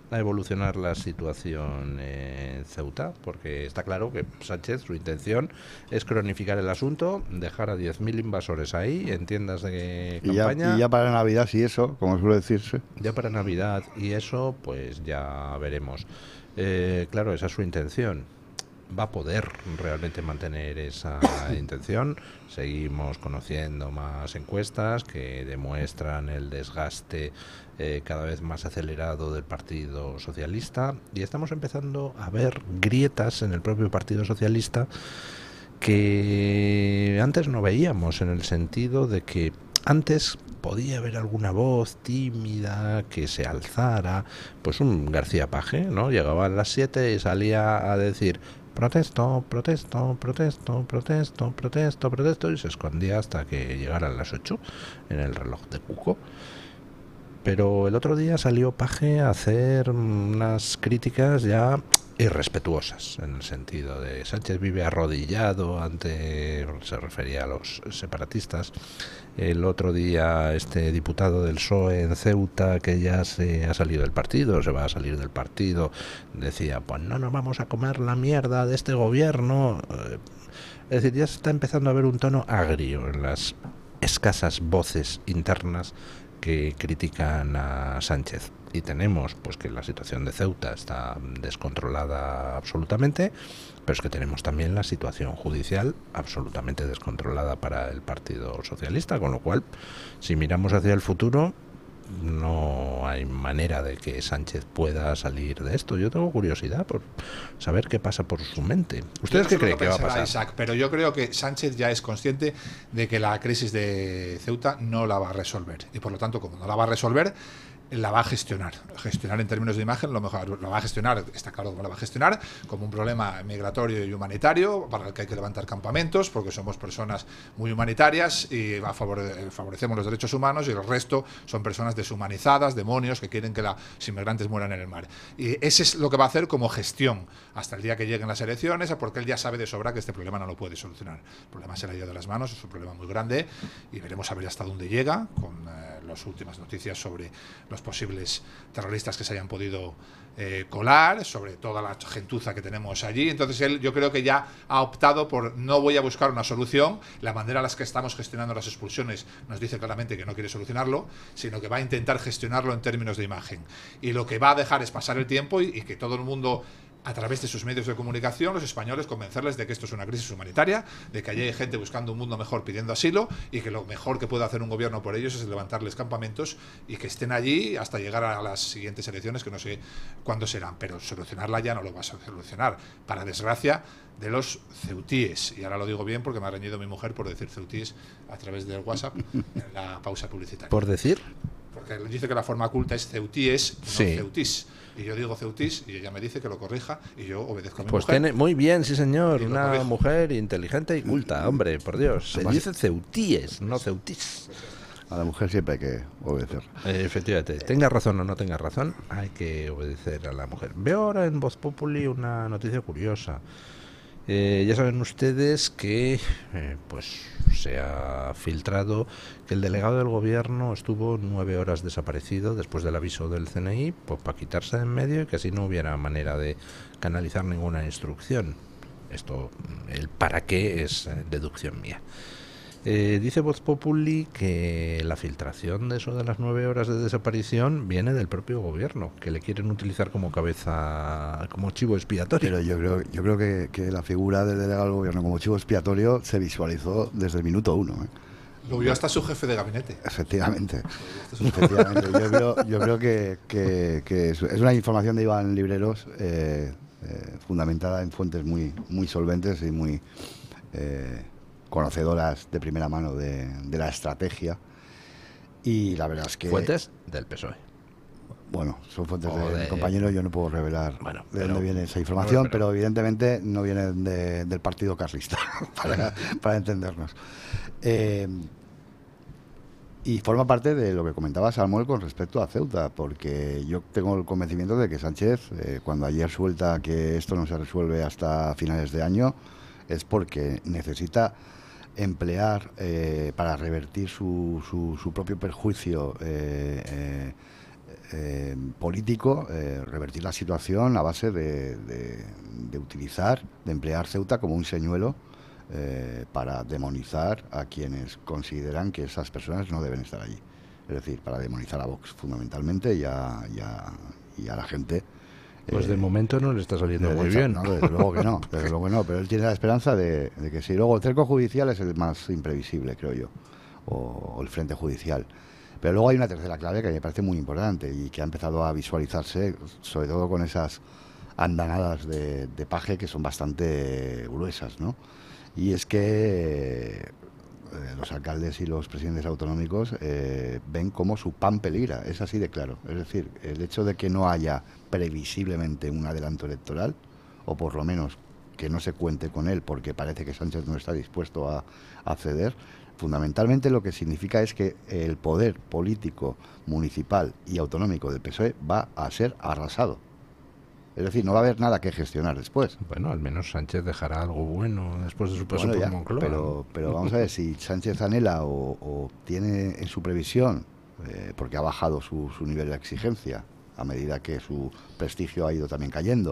a evolucionar la situación en Ceuta? Porque está claro que Sánchez, su intención es cronificar el asunto, dejar a 10.000 invasores ahí en tiendas de Y campaña ya para Navidad, sí, eso, como suele decirse. ya para Navidad, y eso pues ya veremos. Claro, esa es su intención. ¿Va a poder realmente mantener esa intención? Seguimos conociendo más encuestas que demuestran el desgaste cada vez más acelerado del Partido Socialista, y estamos empezando a ver grietas en el propio Partido Socialista que antes no veíamos, en el sentido de que antes podía haber alguna voz tímida que se alzara, pues un García Paje, ¿no? Llegaba a las 7 y salía a decir protesto, protesto, protesto, protesto, protesto, protesto, y se escondía hasta que llegaran las 8 en el reloj de Cuco. Pero el otro día salió Paje a hacer unas críticas ya irrespetuosas, en el sentido de Sánchez vive arrodillado ante, se refería a los separatistas. El otro día este diputado del PSOE en Ceuta, que ya se ha salido del partido, se va a salir del partido, decía, pues no nos vamos a comer la mierda de este gobierno. Es decir, ya se está empezando a ver un tono agrio en las escasas voces internas que critican a Sánchez. Y tenemos pues que la situación de Ceuta está descontrolada absolutamente, pero es que tenemos también la situación judicial absolutamente descontrolada para el Partido Socialista, con lo cual, si miramos hacia el futuro, no hay manera de que Sánchez pueda salir de esto. Yo tengo curiosidad por saber qué pasa por su mente. Yo ¿Ustedes no sé qué lo que creen que va a pensará pasar? Isaac, pero yo creo que Sánchez ya es consciente de que la crisis de Ceuta no la va a resolver. Y por lo tanto, como no la va a resolver, la va a gestionar. Gestionar en términos de imagen, lo mejor la va a gestionar, está claro cómo la va a gestionar, como un problema migratorio y humanitario, para el que hay que levantar campamentos, porque somos personas muy humanitarias y favorecemos los derechos humanos, y el resto son personas deshumanizadas, demonios, que quieren que los inmigrantes mueran en el mar. Y ese es lo que va a hacer como gestión hasta el día que lleguen las elecciones, porque él ya sabe de sobra que este problema no lo puede solucionar. El problema se le ha ido de las manos, es un problema muy grande, y veremos a ver hasta dónde llega con las últimas noticias sobre los posibles terroristas que se hayan podido colar, sobre toda la gentuza que tenemos allí. Entonces él, yo creo que ya ha optado por no voy a buscar una solución. La manera en la que estamos gestionando las expulsiones nos dice claramente que no quiere solucionarlo, sino que va a intentar gestionarlo en términos de imagen. Y lo que va a dejar es pasar el tiempo y que todo el mundo, a través de sus medios de comunicación, los españoles, convencerles de que esto es una crisis humanitaria, de que allí hay gente buscando un mundo mejor pidiendo asilo, y que lo mejor que puede hacer un gobierno por ellos es levantarles campamentos y que estén allí hasta llegar a las siguientes elecciones, que no sé cuándo serán, pero solucionarla ya no lo va a solucionar, para desgracia de los ceutíes. Y ahora lo digo bien porque me ha reñido mi mujer por decir ceutíes a través del WhatsApp en la pausa publicitaria. Por decir, Porque dice que la forma culta es ceutíes, no sí. ceutís. Y yo digo ceutís y ella me dice que lo corrija y yo obedezco a mi Pues mujer. tiene, muy bien, sí señor, Y lo una corrijo. mujer inteligente y culta, hombre, por Dios. Se dice ceutíes, no ceutís. A la mujer siempre hay que obedecer. Efectivamente, tenga razón o no tenga razón, hay que obedecer a la mujer. Veo ahora en Voz Populi una noticia curiosa. Ya saben ustedes que pues se ha filtrado que el delegado del gobierno estuvo 9 horas desaparecido después del aviso del CNI, pues para quitarse de en medio y que así no hubiera manera de canalizar ninguna instrucción. Esto, el para qué es deducción mía. Dice Voz Populi que la filtración de eso de las 9 horas de desaparición viene del propio gobierno, que le quieren utilizar como cabeza, como chivo expiatorio. Pero yo creo que la figura del delegado del gobierno como chivo expiatorio se visualizó desde el minuto uno, ¿eh? Lo vio hasta su jefe de gabinete. Efectivamente. Efectivamente. Yo creo que es una información de Iván Libreros fundamentada en fuentes muy solventes y muy conocedoras de primera mano de la estrategia. Y la verdad es que... Fuentes del PSOE. Bueno, son fuentes O de de- compañeros, yo no puedo revelar Bueno, de pero- dónde viene esa información, bueno, pero evidentemente no viene del partido carlista, para entendernos. Y forma parte de lo que comentaba Samuel con respecto a Ceuta, porque yo tengo el convencimiento de que Sánchez, cuando ayer suelta que esto no se resuelve hasta finales de año, es porque necesita emplear para revertir su propio perjuicio político revertir la situación a base de emplear Ceuta como un señuelo para demonizar a quienes consideran que esas personas no deben estar allí. Es decir, para demonizar a Vox fundamentalmente y a la gente. Pues de momento no le está saliendo muy bien. No, desde luego que no, pero él tiene la esperanza de que sí. Luego el cerco judicial es el más imprevisible, creo yo, o el frente judicial. Pero luego hay una tercera clave que me parece muy importante y que ha empezado a visualizarse, sobre todo con esas andanadas de paje que son bastante gruesas, ¿no? Y es que los alcaldes y los presidentes autonómicos ven cómo su pan peligra, es así de claro. Es decir, el hecho de que no haya previsiblemente un adelanto electoral, o por lo menos que no se cuente con él, porque parece que Sánchez no está dispuesto a ceder, fundamentalmente lo que significa es que el poder político, municipal y autonómico del PSOE va a ser arrasado. Es decir, no va a haber nada que gestionar después. Bueno, al menos Sánchez dejará algo bueno después de su paso por Moncloa. Pero vamos a ver, si Sánchez anhela o tiene en su previsión, porque ha bajado su nivel de exigencia a medida que su prestigio ha ido también cayendo,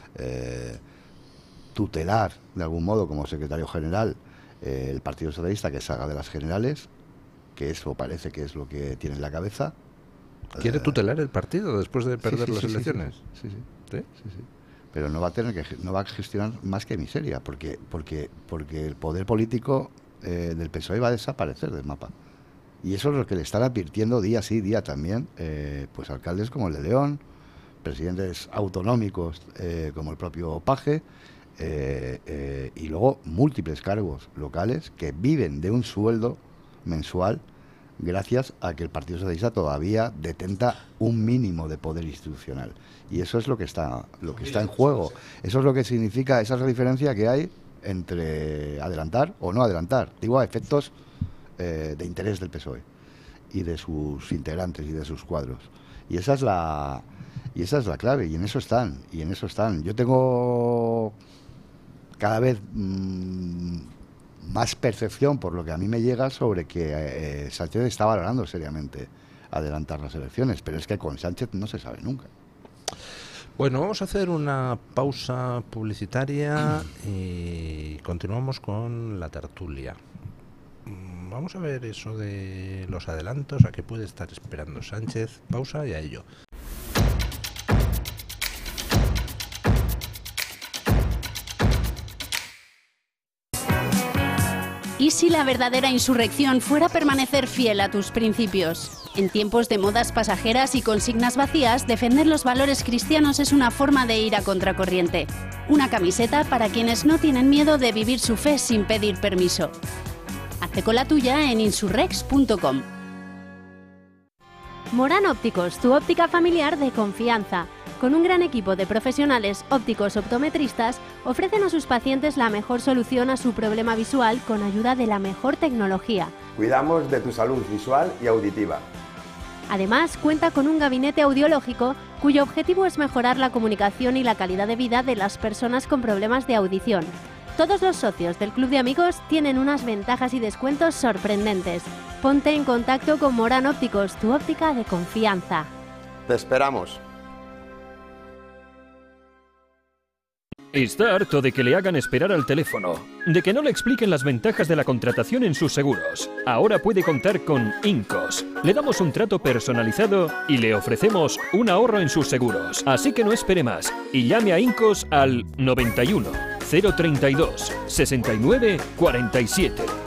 tutelar de algún modo como secretario general el Partido Socialista que salga de las generales, que eso parece que es lo que tiene en la cabeza. ¿Quiere tutelar el partido después de perder las elecciones? Sí. Pero no va a gestionar más que miseria, porque el poder político del PSOE va a desaparecer del mapa. Y eso es lo que le están advirtiendo día sí, día también, pues alcaldes como el de León, presidentes autonómicos como el propio Paje, y luego múltiples cargos locales que viven de un sueldo mensual gracias a que el Partido Socialista todavía detenta un mínimo de poder institucional. Y eso es lo que está en juego. Eso es lo que significa, esa es la diferencia que hay entre adelantar o no adelantar. Digo, a efectos de interés del PSOE y de sus integrantes y de sus cuadros. Y esa es la clave, y en eso están. Yo tengo cada vez más percepción, por lo que a mí me llega, sobre que Sánchez está valorando seriamente adelantar las elecciones, pero es que con Sánchez no se sabe nunca. Bueno, vamos a hacer una pausa publicitaria y continuamos con la tertulia. Vamos a ver eso de los adelantos, a qué puede estar esperando Sánchez. Pausa y a ello. ¿Y si la verdadera insurrección fuera permanecer fiel a tus principios? En tiempos de modas pasajeras y consignas vacías, defender los valores cristianos es una forma de ir a contracorriente. Una camiseta para quienes no tienen miedo de vivir su fe sin pedir permiso. Hazte con la tuya en insurrex.com. Morán Ópticos, tu óptica familiar de confianza. Con un gran equipo de profesionales ópticos optometristas, ofrecen a sus pacientes la mejor solución a su problema visual con ayuda de la mejor tecnología. Cuidamos de tu salud visual y auditiva. Además, cuenta con un gabinete audiológico cuyo objetivo es mejorar la comunicación y la calidad de vida de las personas con problemas de audición. Todos los socios del Club de Amigos tienen unas ventajas y descuentos sorprendentes. Ponte en contacto con Morán Ópticos, tu óptica de confianza. Te esperamos. Está harto de que le hagan esperar al teléfono, de que no le expliquen las ventajas de la contratación en sus seguros. Ahora puede contar con Incos. Le damos un trato personalizado y le ofrecemos un ahorro en sus seguros. Así que no espere más y llame a Incos al 91 032 69 47.